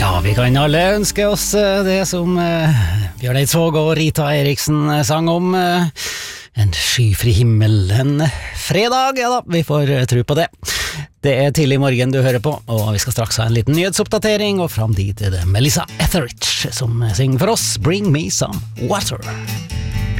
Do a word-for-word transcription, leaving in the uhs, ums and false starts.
Ja, vi kan alle ønske oss eh, det som eh, Bjørn Eidsvåg og Rita Eriksen eh, sang om eh, en skyfri himmel en fredag, ja da, vi får eh, tro på det. Det er tidlig morgen du hører på, og vi skal straks ha en liten nyhetsoppdatering, og fram dit er det Melissa Etheridge som synger for oss Bring Me Some Water.